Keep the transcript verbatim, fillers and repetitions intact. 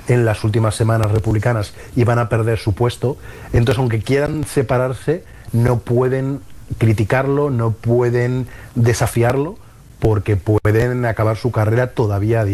en las últimas semanas republicanas y van a perder su puesto. Entonces, aunque quieran separarse, no pueden criticarlo, no pueden desafiarlo, porque pueden acabar su carrera todavía a día.